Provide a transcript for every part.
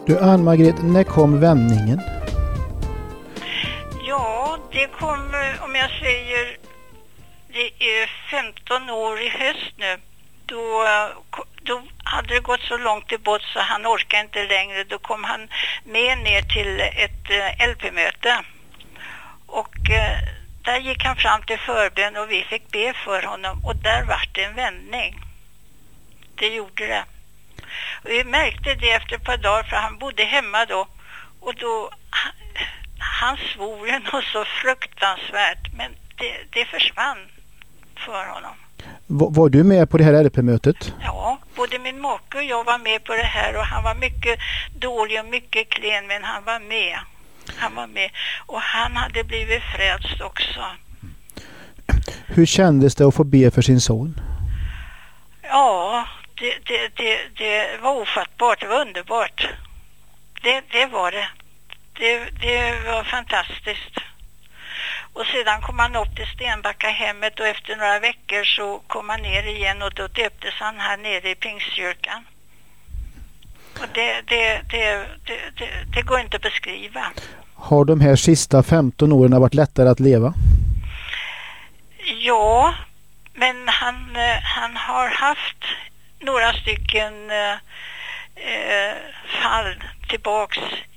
Du Ann-Margret, när kom vändningen? Ja, det kom, om jag säger, det är 15 år i höst nu. Då hade det gått så långt i båt så han orkade inte längre. Då kom han med ner till ett LP-möte. Och där gick han fram till förbön och vi fick be för honom. Och där var det en vändning. Det gjorde det. Och vi märkte det efter ett par dagar för han bodde hemma då. Och då, han svor ju något så fruktansvärt. Men det försvann för honom. Var du med på det här LP-mötet? Ja, både min make och jag var med på det här och han var mycket dålig och mycket klen, men han var med. Han var med och han hade blivit frälst också. Hur kändes det att få be för sin son? Ja, det var ofattbart, det var underbart. Det var det. Det var fantastiskt. Och sedan kom han upp till Stenbacka hemmet och efter några veckor så kom han ner igen och då döptes han här nere i Pingstkyrkan. Och det går inte att beskriva. Har de här sista 15 åren varit lättare att leva? Ja, men han har haft några stycken fall tillbaks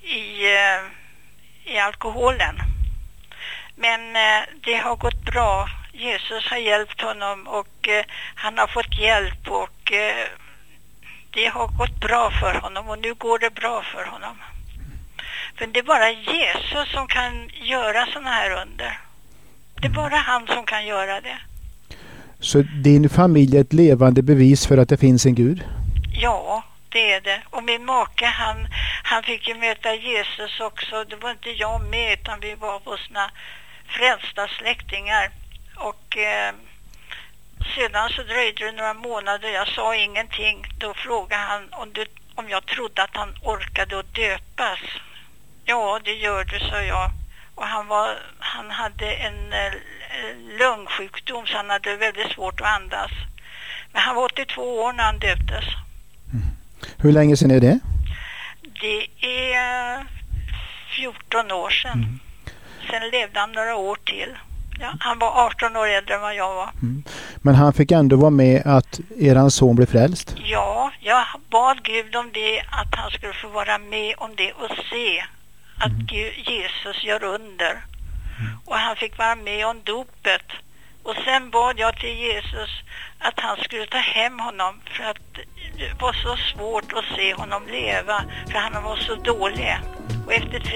i alkoholen. Men det har gått bra. Jesus har hjälpt honom och han har fått hjälp och det har gått bra för honom och nu går det bra för honom. För det är bara Jesus som kan göra såna här under. Det är bara han som kan göra det. Så din familj är ett levande bevis för att det finns en Gud? Ja, det är det. Och min make, han fick ju möta Jesus också. Det var inte jag med utan vi var hos sina frälsta släktingar. Och sedan så dröjde det några månader. Jag sa ingenting. Då frågade han om jag trodde att han orkade att döpas. Ja, det gör det, sa jag. Och han hade en lungsjukdom så han hade väldigt svårt att andas. Men han var 82 år när han döptes. Hur länge sedan är det? Det är 14 år sedan. Sen levde han några år till. Ja, han var 18 år äldre än vad jag var. Men han fick ändå vara med att eran son blev frälst? Ja, jag bad Gud om det, att han skulle få vara med om det och se att Jesus gör under. Och han fick vara med om dopet. Och sen bad jag till Jesus att han skulle ta hem honom för att det var så svårt att se honom leva för han var så dålig. Och efter